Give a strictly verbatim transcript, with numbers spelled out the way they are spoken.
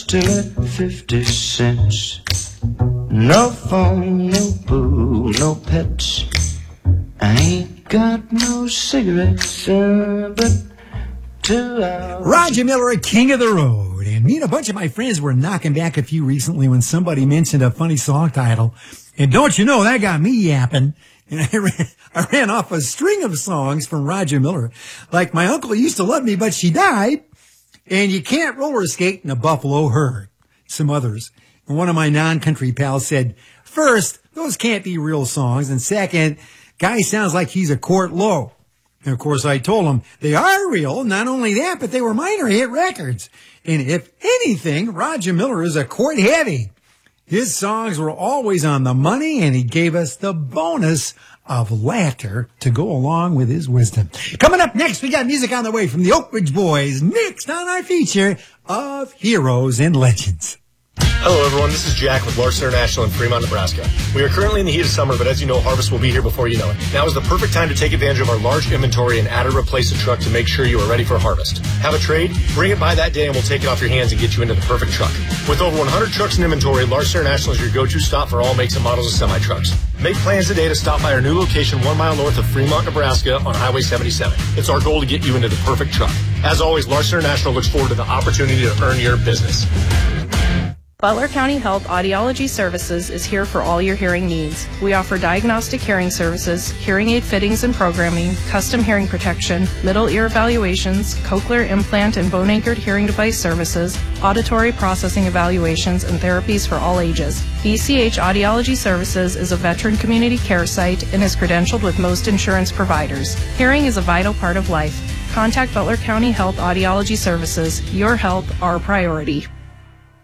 still at fifty cents. No phone, no boo, no pets. I ain't got no cigarettes, uh, but two hours. Roger Miller, king of the road. And me and a bunch of my friends were knocking back a few recently when somebody mentioned a funny song title. And don't you know, that got me yapping. And I ran, I ran off a string of songs from Roger Miller. Like My Uncle Used to Love Me, But She Died. And You Can't Roller Skate in a Buffalo Herd. Some others. And one of my non-country pals said, first, those can't be real songs. And second, guy sounds like he's a quart low. And of course, I told him they are real. Not only that, but they were minor hit records. And if anything, Roger Miller is a quart heavy. His songs were always on the money, and he gave us the bonus of laughter to go along with his wisdom. Coming up next, we got music on the way from the Oak Ridge Boys, next on our feature of Heroes and Legends. Hello, everyone. This is Jack with Larson International in Fremont, Nebraska. We are currently in the heat of summer, but as you know, harvest will be here before you know it. Now is the perfect time to take advantage of our large inventory and add or replace a truck to make sure you are ready for harvest. Have a trade? Bring it by that day and we'll take it off your hands and get you into the perfect truck. With over one hundred trucks in inventory, Larson International is your go-to stop for all makes and models of semi-trucks. Make plans today to stop by our new location one mile north of Fremont, Nebraska on Highway seventy-seven. It's our goal to get you into the perfect truck. As always, Larson International looks forward to the opportunity to earn your business. Butler County Health Audiology Services is here for all your hearing needs. We offer diagnostic hearing services, hearing aid fittings and programming, custom hearing protection, middle ear evaluations, cochlear implant and bone-anchored hearing device services, auditory processing evaluations, and therapies for all ages. B C H Audiology Services is a veteran community care site and is credentialed with most insurance providers. Hearing is a vital part of life. Contact Butler County Health Audiology Services. Your health, our priority.